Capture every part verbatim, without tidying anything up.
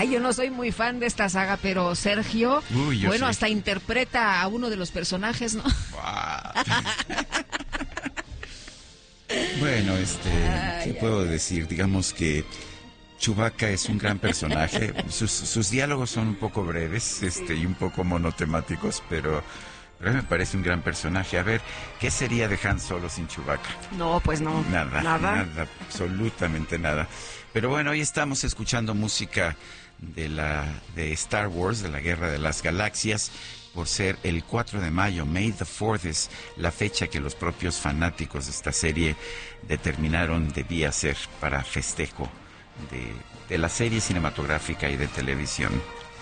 Ay, yo no soy muy fan de esta saga, pero Sergio, Uy, bueno, sí. hasta interpreta a uno de los personajes, ¿no? Bueno, este, Ay, ¿qué ay, puedo ay. decir? Digamos que Chewbacca es un gran personaje. Sus, sus diálogos son un poco breves, este, y un poco monotemáticos, pero, pero a mí me parece un gran personaje. A ver, ¿qué sería de Han Solo sin Chewbacca? No, pues no. Nada, Nada. nada, absolutamente nada. Pero bueno, hoy estamos escuchando música de la de Star Wars, de la Guerra de las Galaxias, por ser el cuatro de mayo. May the fourth es la fecha que los propios fanáticos de esta serie determinaron debía ser para festejo de, de la serie cinematográfica y de televisión.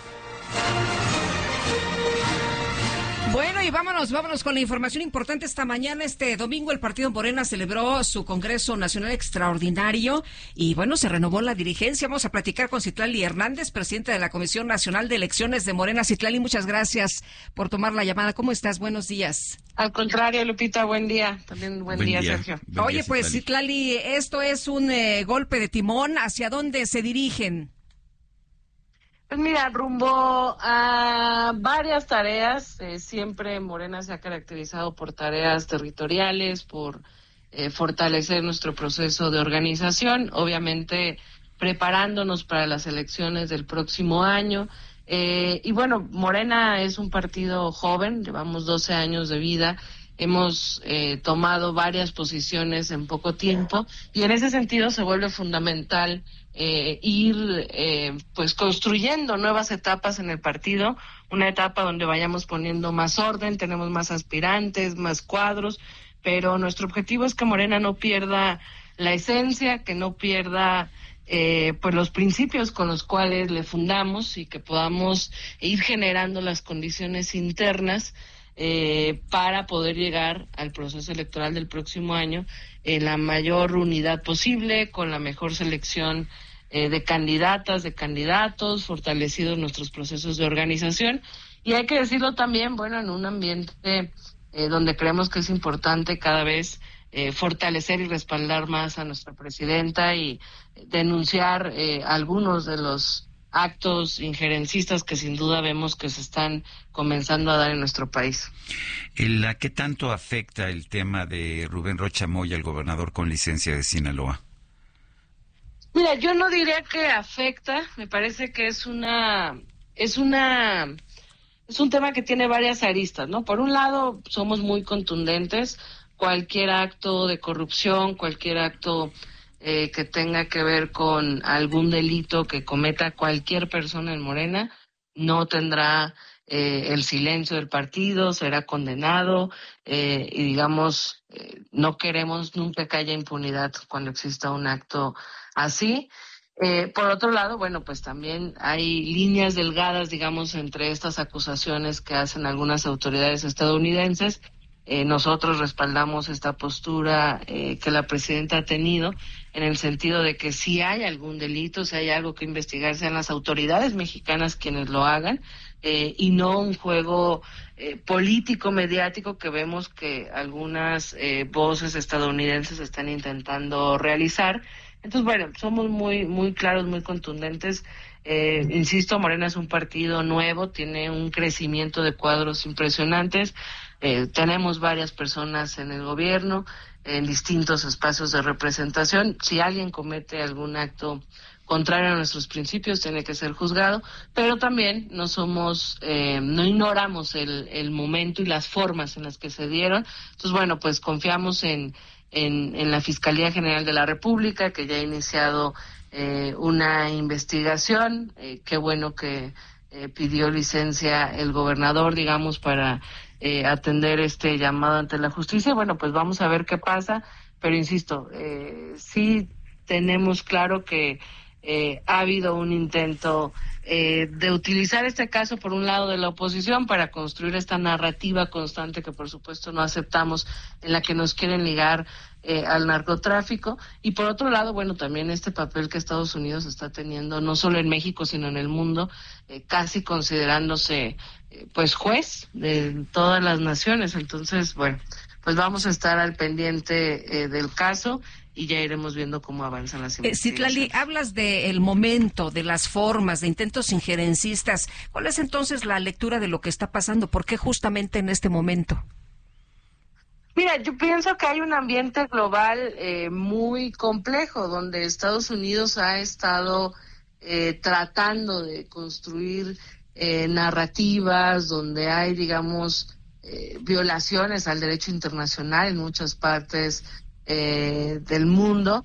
Bueno, y vámonos, vámonos con la información importante. Esta mañana, este domingo, el Partido Morena celebró su Congreso Nacional Extraordinario y, bueno, se renovó la dirigencia. Vamos a platicar con Citlali Hernández, presidenta de la Comisión Nacional de Elecciones de Morena. Citlali, muchas gracias por tomar la llamada. ¿Cómo estás? Buenos días. Al contrario, Lupita, buen día. También buen, Buen día, día. Sergio. Buen Oye, día, pues, Citlali. Citlali, esto es un eh, golpe de timón. ¿Hacia dónde se dirigen? Pues mira, rumbo a varias tareas, eh, siempre Morena se ha caracterizado por tareas territoriales, por eh, fortalecer nuestro proceso de organización, obviamente preparándonos para las elecciones del próximo año. Eh, y bueno, Morena es un partido joven, llevamos doce años de vida, hemos eh, tomado varias posiciones en poco tiempo y en ese sentido se vuelve fundamental Eh, ir eh, pues construyendo nuevas etapas en el partido, una etapa donde vayamos poniendo más orden, tenemos más aspirantes, más cuadros, pero nuestro objetivo es que Morena no pierda la esencia, que no pierda eh, pues los principios con los cuales le fundamos y que podamos ir generando las condiciones internas eh, para poder llegar al proceso electoral del próximo año en la mayor unidad posible, con la mejor selección eh, de candidatas, de candidatos, fortalecidos nuestros procesos de organización. Y hay que decirlo también, bueno, en un ambiente eh, donde creemos que es importante cada vez eh, fortalecer y respaldar más a nuestra presidenta y denunciar eh, algunos de los actos injerencistas que sin duda vemos que se están comenzando a dar en nuestro país. El, ¿a qué tanto afecta el tema de Rubén Rocha Moya, el gobernador con licencia de Sinaloa? Mira, yo no diría que afecta, me parece que es una, es una, es un tema que tiene varias aristas, ¿no? Por un lado, somos muy contundentes, cualquier acto de corrupción, cualquier acto eh, que tenga que ver con algún delito que cometa cualquier persona en Morena, no tendrá eh, el silencio del partido, será condenado eh, y digamos, eh, no queremos nunca que haya impunidad cuando exista un acto así. Eh, por otro lado, bueno, pues también hay líneas delgadas, digamos, entre estas acusaciones que hacen algunas autoridades estadounidenses. Eh, nosotros respaldamos esta postura eh, que la presidenta ha tenido en el sentido de que si hay algún delito, si hay algo que investigar, sean las autoridades mexicanas quienes lo hagan eh, y no un juego eh, político mediático que vemos que algunas eh, voces estadounidenses están intentando realizar. Entonces, bueno, somos muy muy claros, muy contundentes. Eh, insisto, Morena es un partido nuevo, tiene un crecimiento de cuadros impresionantes. Eh, tenemos varias personas en el gobierno, en distintos espacios de representación. Si alguien comete algún acto contrario a nuestros principios, tiene que ser juzgado, pero también no somos, eh, no ignoramos el, el momento y las formas en las que se dieron. Entonces, bueno, pues confiamos en En, en la Fiscalía General de la República, que ya ha iniciado eh, una investigación. Eh, qué bueno que eh, pidió licencia el gobernador, digamos, para eh, atender este llamado ante la justicia. Bueno, pues vamos a ver qué pasa, pero insisto, eh, sí tenemos claro que eh, ha habido un intento eh, de utilizar este caso, por un lado, de la oposición para construir esta narrativa constante que, por supuesto, no aceptamos, en la que nos quieren ligar eh, al narcotráfico, y por otro lado, bueno, también este papel que Estados Unidos está teniendo, no solo en México, sino en el mundo, eh, casi considerándose, eh, pues, juez de todas las naciones. Entonces, bueno, pues vamos a estar al pendiente eh, del caso y ya iremos viendo cómo avanzan las investigaciones. Eh, Citlali, hablas del momento, de las formas, de intentos injerencistas. ¿Cuál es entonces la lectura de lo que está pasando? ¿Por qué justamente en este momento? Mira, yo pienso que hay un ambiente global eh, muy complejo, donde Estados Unidos ha estado eh, tratando de construir eh, narrativas, donde hay, digamos, eh, violaciones al derecho internacional en muchas partes eh, del mundo,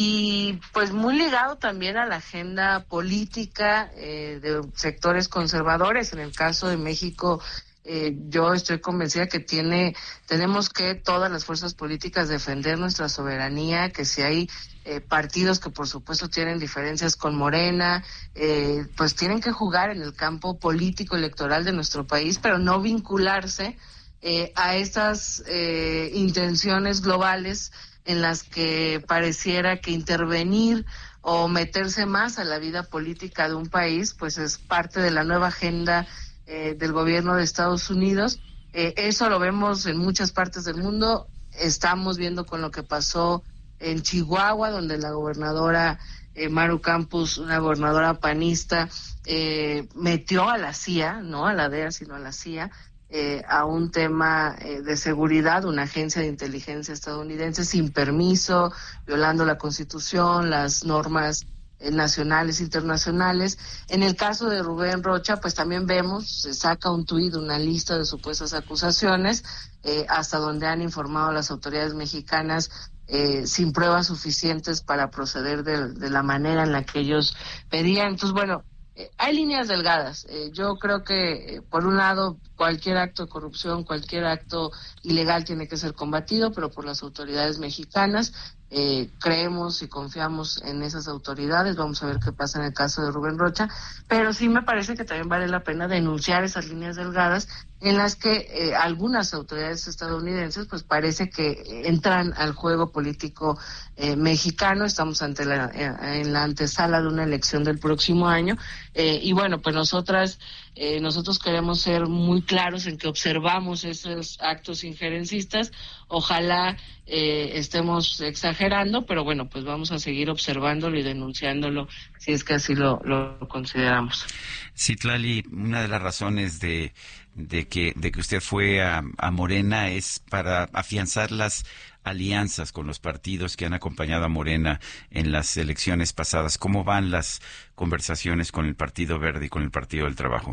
y pues muy ligado también a la agenda política eh, de sectores conservadores. En el caso de México, Eh, yo estoy convencida que tiene, tenemos que todas las fuerzas políticas defender nuestra soberanía, que si hay eh, partidos que por supuesto tienen diferencias con Morena, eh, pues tienen que jugar en el campo político electoral de nuestro país, pero no vincularse eh, a estas eh, intenciones globales en las que pareciera que intervenir o meterse más a la vida política de un país, pues es parte de la nueva agenda Eh, del gobierno de Estados Unidos. Eh, eso lo vemos en muchas partes del mundo. Estamos viendo con lo que pasó en Chihuahua, donde la gobernadora eh, Maru Campos, una gobernadora panista, eh, metió a la C I A, no a la D E A, sino a la C I A, eh, a un tema eh, de seguridad, una agencia de inteligencia estadounidense sin permiso, violando la Constitución, las normas nacionales, internacionales. En el caso de Rubén Rocha, pues también vemos, se saca un tuit, una lista de supuestas acusaciones, eh, hasta donde han informado las autoridades mexicanas eh, sin pruebas suficientes para proceder de, de la manera en la que ellos pedían. Entonces, bueno, eh, hay líneas delgadas. Eh, yo creo que, eh, por un lado, cualquier acto de corrupción, cualquier acto ilegal tiene que ser combatido, pero por las autoridades mexicanas. Eh, creemos y confiamos en esas autoridades. Vamos a ver qué pasa en el caso de Rubén Rocha, pero sí me parece que también vale la pena denunciar esas líneas delgadas en las que eh, algunas autoridades estadounidenses pues parece que entran al juego político eh, mexicano. Estamos ante la eh, en la antesala de una elección del próximo año, eh, y bueno, pues nosotras eh, nosotros queremos ser muy claros en que observamos esos actos injerencistas. Ojalá eh, estemos exagerando, pero bueno, pues vamos a seguir observándolo y denunciándolo si es que así lo, lo consideramos. Citlali, una de las razones de, de que de que usted fue a, a Morena es para afianzar las alianzas con los partidos que han acompañado a Morena en las elecciones pasadas. ¿Cómo van las conversaciones con el Partido Verde y con el Partido del Trabajo?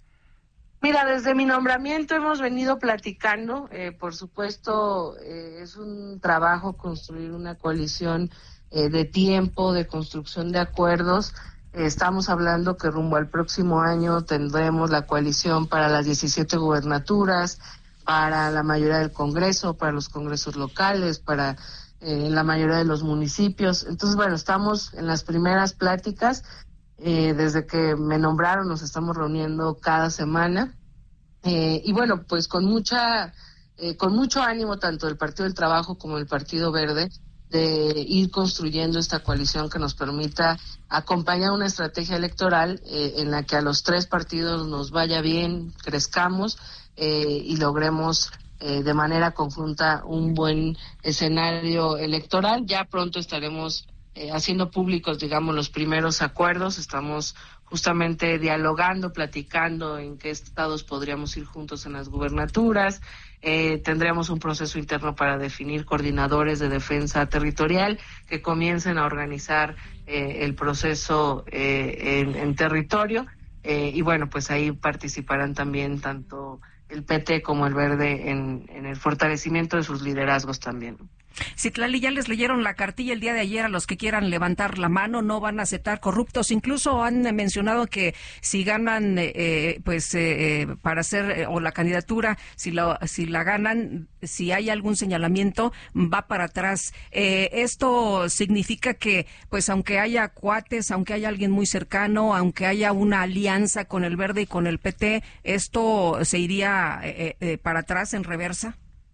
Mira, desde mi nombramiento hemos venido platicando. Eh, por supuesto, eh, es un trabajo construir una coalición eh, de tiempo, de construcción de acuerdos. Eh, estamos hablando que rumbo al próximo año tendremos la coalición para las diecisiete gubernaturas, para la mayoría del Congreso, para los congresos locales, para eh, la mayoría de los municipios. Entonces, bueno, estamos en las primeras pláticas. Eh, desde que me nombraron nos estamos reuniendo cada semana, eh, y bueno, pues con mucha eh, con mucho ánimo tanto del Partido del Trabajo como del Partido Verde de ir construyendo esta coalición que nos permita acompañar una estrategia electoral eh, en la que a los tres partidos nos vaya bien, crezcamos eh, y logremos eh, de manera conjunta un buen escenario electoral. Ya pronto estaremos Eh, haciendo públicos, digamos, los primeros acuerdos. Estamos justamente dialogando, platicando en qué estados podríamos ir juntos en las gubernaturas. Eh, tendremos un proceso interno para definir coordinadores de defensa territorial que comiencen a organizar eh, el proceso eh, en, en territorio. Eh, y bueno, pues ahí participarán también tanto el P T como el Verde en, en el fortalecimiento de sus liderazgos también. Citlali, ya les leyeron la cartilla el día de ayer a los que quieran levantar la mano, no van a aceptar corruptos. Incluso han mencionado que si ganan, eh, pues eh, para hacer, eh, o la candidatura, si la, si la ganan, si hay algún señalamiento, va para atrás. Eh, esto significa que, pues aunque haya cuates, aunque haya alguien muy cercano, aunque haya una alianza con el Verde y con el P T, ¿esto se iría eh, eh, para atrás en reversa?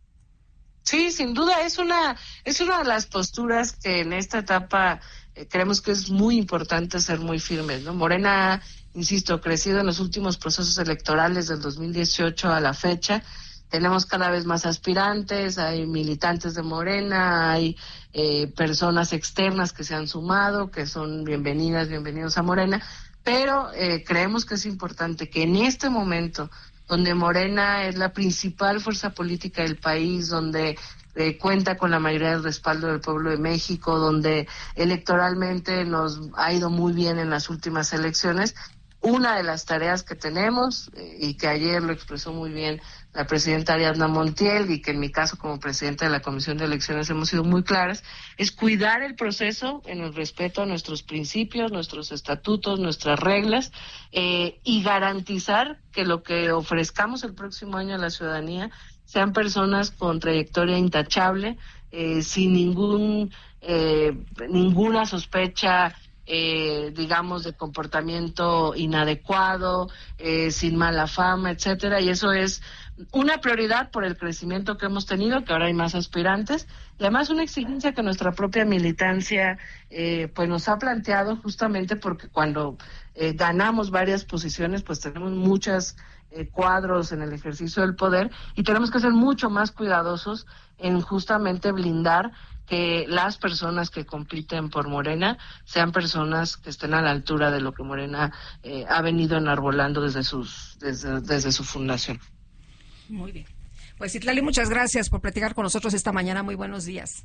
Sí, sin duda es una es una de las posturas que en esta etapa eh, creemos que es muy importante ser muy firmes, ¿no? Morena, insisto, crecido en los últimos procesos electorales del dos mil dieciocho a la fecha, tenemos cada vez más aspirantes, hay militantes de Morena, hay eh, personas externas que se han sumado, que son bienvenidas, bienvenidos a Morena, pero eh, creemos que es importante que en este momento, donde Morena es la principal fuerza política del país, donde eh, cuenta con la mayoría del respaldo del pueblo de México, donde electoralmente nos ha ido muy bien en las últimas elecciones, una de las tareas que tenemos, eh, y que ayer lo expresó muy bien la presidenta Ariadna Montiel, y que en mi caso como presidenta de la Comisión de Elecciones hemos sido muy claras, es cuidar el proceso en el respeto a nuestros principios, nuestros estatutos, nuestras reglas, eh, y garantizar que lo que ofrezcamos el próximo año a la ciudadanía sean personas con trayectoria intachable, eh, sin ningún eh, ninguna sospecha, Eh, digamos, de comportamiento inadecuado, eh, sin mala fama, etcétera, y eso es una prioridad por el crecimiento que hemos tenido, que ahora hay más aspirantes, y además una exigencia que nuestra propia militancia eh, pues nos ha planteado, justamente porque cuando eh, ganamos varias posiciones, pues tenemos muchas eh, cuadros en el ejercicio del poder, y tenemos que ser mucho más cuidadosos en justamente blindar que las personas que compiten por Morena sean personas que estén a la altura de lo que Morena eh, ha venido enarbolando desde sus desde, desde su fundación. Muy bien. Pues Citlali, muchas gracias por platicar con nosotros esta mañana. Muy buenos días.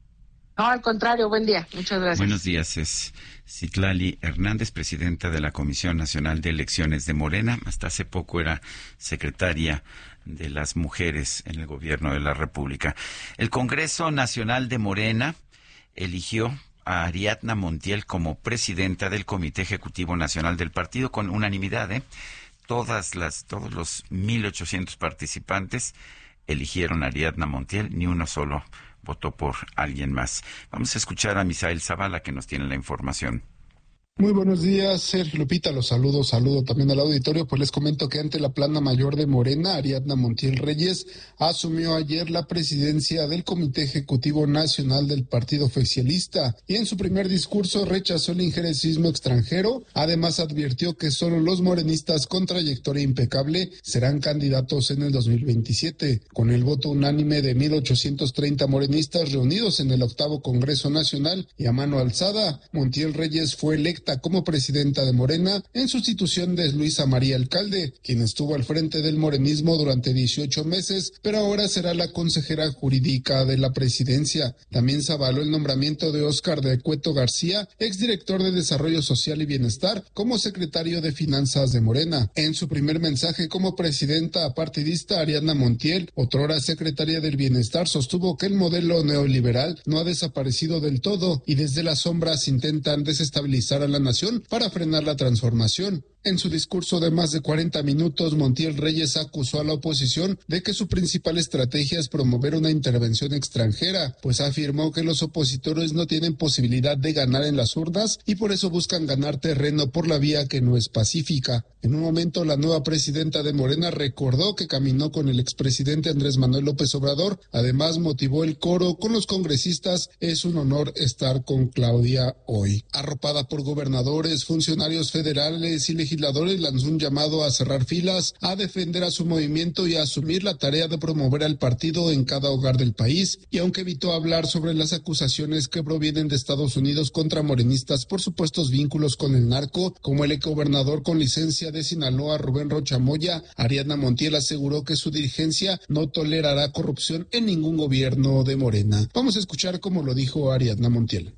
No, al contrario, buen día. Muchas gracias. Buenos días. Es Citlali Hernández, presidenta de la Comisión Nacional de Elecciones de Morena. Hasta hace poco era secretaria de las mujeres en el gobierno de la República. El Congreso Nacional de Morena eligió a Ariadna Montiel como presidenta del Comité Ejecutivo Nacional del partido con unanimidad, ¿eh? Todas las, todos los mil ochocientos participantes eligieron a Ariadna Montiel, ni uno solo votó por alguien más. Vamos a escuchar a Misael Zavala, que nos tiene la información. Muy buenos días, Sergio Lupita, los saludo, saludo también al auditorio, pues les comento que ante la plana mayor de Morena, Ariadna Montiel Reyes asumió ayer la presidencia del Comité Ejecutivo Nacional del Partido Oficialista y en su primer discurso rechazó el injerencismo extranjero, además advirtió que solo los morenistas con trayectoria impecable serán candidatos en el dos mil veintisiete. Con el voto unánime de mil ochocientos treinta morenistas reunidos en el octavo Congreso Nacional y a mano alzada, Montiel Reyes fue electa como presidenta de Morena en sustitución de Luisa María Alcalde, quien estuvo al frente del morenismo durante dieciocho meses, pero ahora será la consejera jurídica de la presidencia. También se avaló el nombramiento de Óscar de Cueto García, exdirector de Desarrollo Social y Bienestar, como secretario de Finanzas de Morena. En su primer mensaje como presidenta apartidista, Ariadna Montiel, otrora secretaria del Bienestar, sostuvo que el modelo neoliberal no ha desaparecido del todo y desde las sombras intentan desestabilizar a la nación para frenar la transformación. En su discurso de más de cuarenta minutos, Montiel Reyes acusó a la oposición de que su principal estrategia es promover una intervención extranjera, pues afirmó que los opositores no tienen posibilidad de ganar en las urnas y por eso buscan ganar terreno por la vía que no es pacífica. En un momento, la nueva presidenta de Morena recordó que caminó con el expresidente Andrés Manuel López Obrador. Además, motivó el coro con los congresistas. Es un honor estar con Claudia hoy. Arropada por gobernadores, funcionarios federales y legisladores, lanzó un llamado a cerrar filas, a defender a su movimiento y a asumir la tarea de promover al partido en cada hogar del país. Y aunque evitó hablar sobre las acusaciones que provienen de Estados Unidos contra morenistas por supuestos vínculos con el narco, como el exgobernador con licencia de Sinaloa, Rubén Rocha Moya, Ariadna Montiel aseguró que su dirigencia no tolerará corrupción en ningún gobierno de Morena. Vamos a escuchar cómo lo dijo Ariadna Montiel.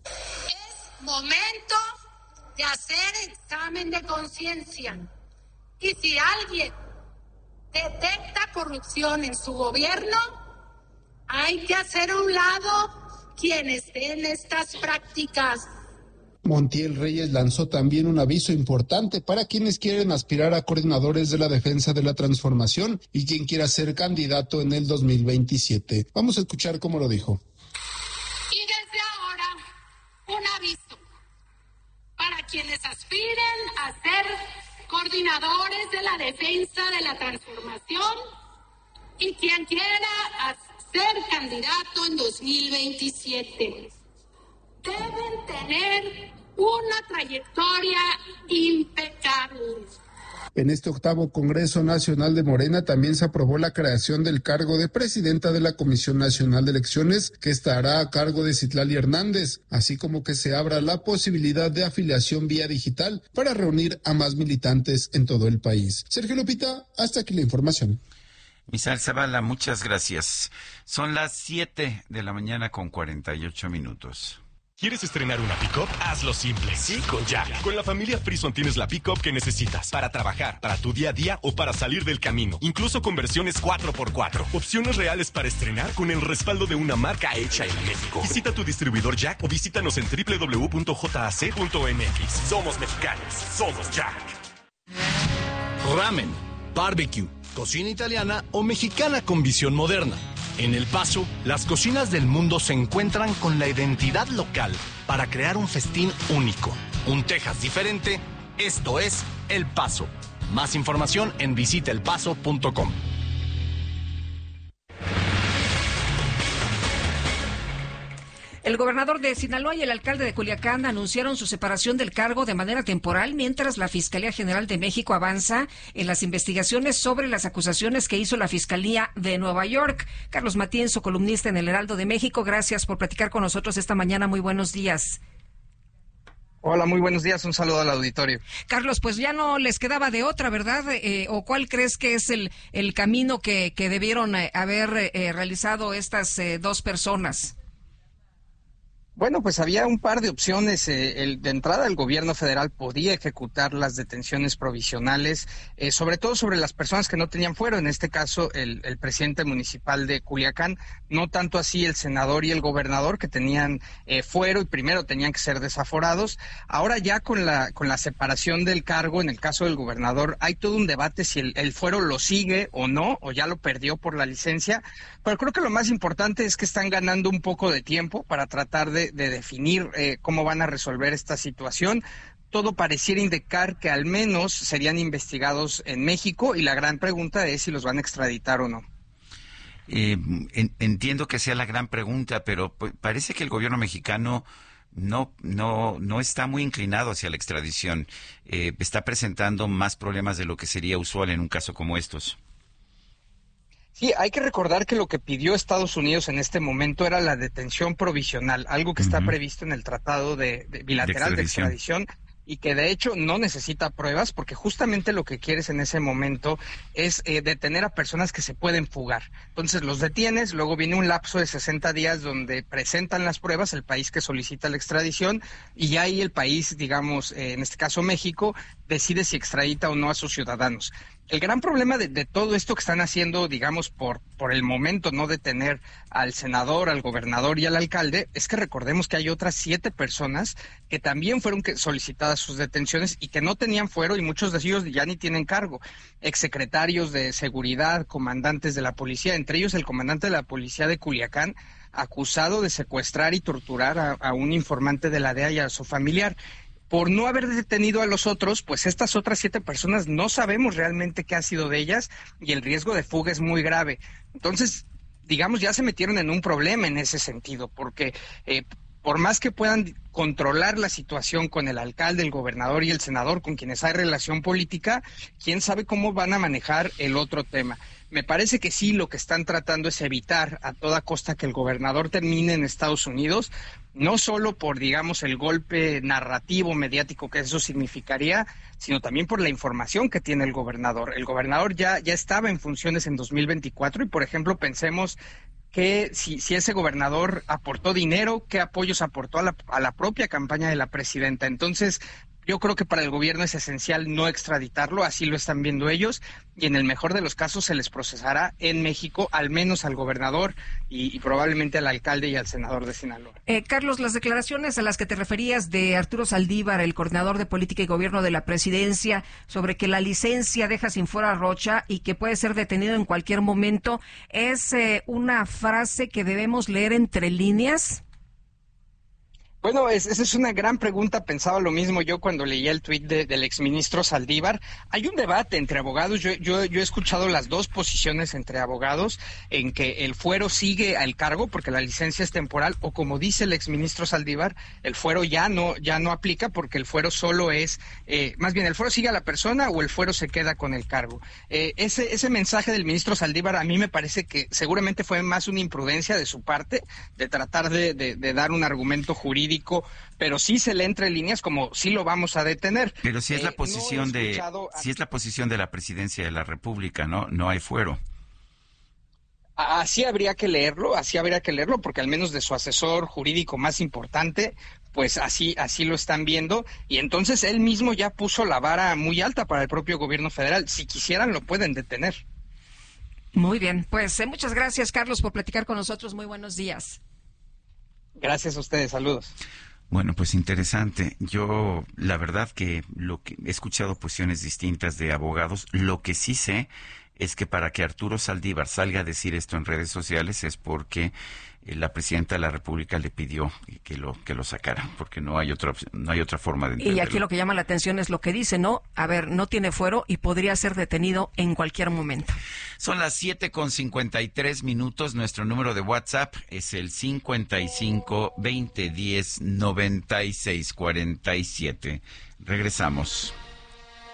Es momento de hacer examen de conciencia. Y si alguien detecta corrupción en su gobierno, hay que hacer a un lado quienes den estas prácticas. Montiel Reyes lanzó también un aviso importante para quienes quieren aspirar a coordinadores de la defensa de la transformación y quien quiera ser candidato en el dos mil veintisiete. Vamos a escuchar cómo lo dijo. Y desde ahora, un aviso para quienes aspiren a ser coordinadores de la defensa de la transformación y quien quiera ser candidato en dos mil veintisiete. Deben tener una trayectoria impecable. En este octavo Congreso Nacional de Morena también se aprobó la creación del cargo de presidenta de la Comisión Nacional de Elecciones, que estará a cargo de Citlali Hernández, así como que se abra la posibilidad de afiliación vía digital para reunir a más militantes en todo el país. Sergio Lupita, hasta aquí la información. Misael Zavala, muchas gracias. Son las siete de la mañana con cuarenta y ocho minutos. ¿Quieres estrenar una pick-up? Hazlo simple. Sí, con Jack. Con la familia Frison tienes la pick-up que necesitas para trabajar, para tu día a día o para salir del camino. Incluso con versiones cuatro por cuatro. Opciones reales para estrenar con el respaldo de una marca hecha en México. Visita tu distribuidor Jack o visítanos en doble u doble u doble u punto jac punto m x. Somos mexicanos. Somos Jack. Ramen, barbecue, cocina italiana o mexicana con visión moderna. En El Paso, las cocinas del mundo se encuentran con la identidad local para crear un festín único, un Texas diferente. Esto es El Paso. Más información en visita el paso punto com. El gobernador de Sinaloa y el alcalde de Culiacán anunciaron su separación del cargo de manera temporal mientras la Fiscalía General de México avanza en las investigaciones sobre las acusaciones que hizo la Fiscalía de Nueva York. Carlos Matienzo, columnista en el Heraldo de México, gracias por platicar con nosotros esta mañana. Muy buenos días. Hola, muy buenos días. Un saludo al auditorio. Carlos, pues ya no les quedaba de otra, ¿verdad? Eh, ¿O cuál crees que es el, el camino que, que debieron eh, haber eh, realizado estas eh, dos personas? Bueno, pues había un par de opciones. Eh, el, de entrada, el gobierno federal podía ejecutar las detenciones provisionales, eh, sobre todo sobre las personas que no tenían fuero, en este caso el, el presidente municipal de Culiacán, no tanto así el senador y el gobernador, que tenían eh, fuero y primero tenían que ser desaforados. Ahora ya con la con la separación del cargo, en el caso del gobernador, hay todo un debate si el, el fuero lo sigue o no, o ya lo perdió por la licencia, pero creo que lo más importante es que están ganando un poco de tiempo para tratar de de definir eh, cómo van a resolver esta situación. Todo pareciera indicar que al menos serían investigados en México y la gran pregunta es si los van a extraditar o no. Eh, en, entiendo que sea la gran pregunta, pero pues, parece que el gobierno mexicano no no no está muy inclinado hacia la extradición. Eh, está presentando más problemas de lo que sería usual en un caso como estos. Sí, hay que recordar que lo que pidió Estados Unidos en este momento era la detención provisional, algo que uh-huh. está previsto en el Tratado de, de bilateral de extradición. de extradición y que de hecho no necesita pruebas porque justamente lo que quieres en ese momento es eh, detener a personas que se pueden fugar. Entonces los detienes, luego viene un lapso de sesenta días donde presentan las pruebas el país que solicita la extradición y ya ahí el país, digamos, eh, en este caso México, decide si extradita o no a sus ciudadanos. El gran problema de, de todo esto que están haciendo, digamos, por, por el momento no detener al senador, al gobernador y al alcalde, es que recordemos que hay otras siete personas que también fueron que, solicitadas sus detenciones y que no tenían fuero y muchos de ellos ya ni tienen cargo. Exsecretarios de seguridad, comandantes de la policía, entre ellos el comandante de la policía de Culiacán, acusado de secuestrar y torturar a, a un informante de la D E A y a su familiar. Por no haber detenido a los otros, pues estas otras siete personas no sabemos realmente qué ha sido de ellas y el riesgo de fuga es muy grave. Entonces, digamos, ya se metieron en un problema en ese sentido, porque eh, por más que puedan controlar la situación con el alcalde, el gobernador y el senador, con quienes hay relación política, quién sabe cómo van a manejar el otro tema. Me parece que sí, lo que están tratando es evitar a toda costa que el gobernador termine en Estados Unidos, no solo por, digamos, el golpe narrativo, mediático que eso significaría, sino también por la información que tiene el gobernador. El gobernador ya, ya estaba en funciones en dos mil veinticuatro y, por ejemplo, pensemos que si, si ese gobernador aportó dinero, qué apoyos aportó a la, a la propia campaña de la presidenta. Entonces, yo creo que para el gobierno es esencial no extraditarlo, así lo están viendo ellos, y en el mejor de los casos se les procesará en México, al menos al gobernador y, y probablemente al alcalde y al senador de Sinaloa. Eh, Carlos, las declaraciones a las que te referías de Arturo Saldívar, el coordinador de política y gobierno de la presidencia, sobre que la licencia deja sin fuera a Rocha y que puede ser detenido en cualquier momento, ¿es eh, una frase que debemos leer entre líneas? Bueno, es, esa es una gran pregunta. Pensaba lo mismo yo cuando leía el tuit de, del exministro Saldívar. Hay un debate entre abogados. Yo, yo, yo he escuchado las dos posiciones entre abogados en que el fuero sigue al cargo porque la licencia es temporal, o como dice el exministro Saldívar, el fuero ya no ya no aplica porque el fuero solo es, eh, más bien el fuero sigue a la persona o el fuero se queda con el cargo. Eh, ese ese mensaje del ministro Saldívar a mí me parece que seguramente fue más una imprudencia de su parte de tratar de, de, de dar un argumento jurídico, pero sí se le entre líneas como sí lo vamos a detener. Pero si es la posición eh, no de, si es la posición de la Presidencia de la República, ¿no? No hay fuero. Así habría que leerlo, así habría que leerlo, porque al menos de su asesor jurídico más importante, pues así, así lo están viendo, y entonces él mismo ya puso la vara muy alta para el propio gobierno federal. Si quisieran lo pueden detener. Muy bien, pues eh, muchas gracias, Carlos, por platicar con nosotros. Muy buenos días. Gracias a ustedes, saludos. Bueno, pues interesante. Yo, la verdad que lo que he escuchado posiciones distintas de abogados, lo que sí sé es que para que Arturo Saldívar salga a decir esto en redes sociales es porque eh, la presidenta de la República le pidió que lo que lo sacara, porque no hay otra no hay otra forma de entenderlo. Y aquí lo que llama la atención es lo que dice, ¿no? A ver, no tiene fuero y podría ser detenido en cualquier momento. Son las siete con cincuenta y tres minutos. Nuestro número de WhatsApp es el cincuenta y cinco, veinte, diez, noventa y seis, cuarenta y siete. Regresamos.